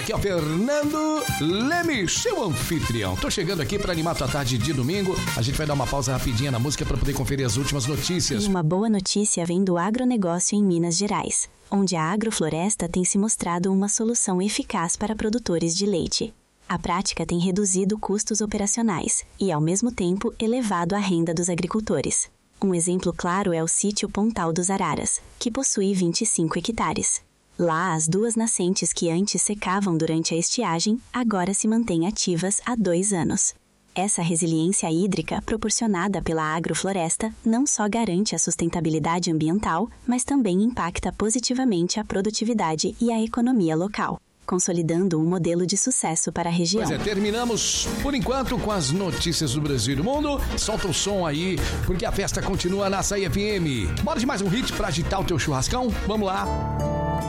Aqui é o Fernando Leme, seu anfitrião. Tô chegando aqui para animar tua tarde de domingo. A gente vai dar uma pausa rapidinha na música para poder conferir as últimas notícias. E uma boa notícia vem do agronegócio em Minas Gerais, onde a agrofloresta tem se mostrado uma solução eficaz para produtores de leite. A prática tem reduzido custos operacionais e, ao mesmo tempo, elevado a renda dos agricultores. Um exemplo claro é o sítio Pontal dos Araras, que possui 25 hectares. Lá, as 2 nascentes que antes secavam durante a estiagem, agora se mantêm ativas há 2 anos. Essa resiliência hídrica proporcionada pela agrofloresta não só garante a sustentabilidade ambiental, mas também impacta positivamente a produtividade e a economia local, consolidando um modelo de sucesso para a região. Pois é, terminamos por enquanto com as notícias do Brasil e do mundo. Solta o som aí, porque a festa continua na Açaí FM. Bora de mais um hit para agitar o teu churrascão? Vamos lá!